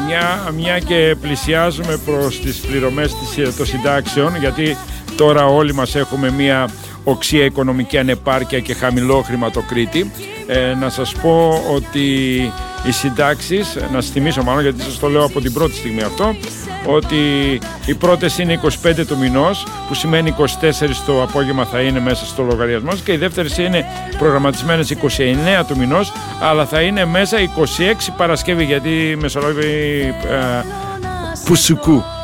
μια και πλησιάζουμε προς τις πληρωμές των συντάξεων, γιατί τώρα όλοι μας έχουμε μια οξία οικονομική ανεπάρκεια και χαμηλό χρηματοκρίτη, να σας πω ότι οι συντάξεις, να σας θυμίσω μάλλον, γιατί σας το λέω από την πρώτη στιγμή αυτό, ότι οι πρώτες είναι 25 του μηνός, που σημαίνει 24 το απόγευμα θα είναι μέσα στο λογαριασμό, και οι δεύτερες είναι προγραμματισμένες 29 του μηνός, αλλά θα είναι μέσα 26 Παρασκευή, γιατί μεσολάβει Πουσουκού.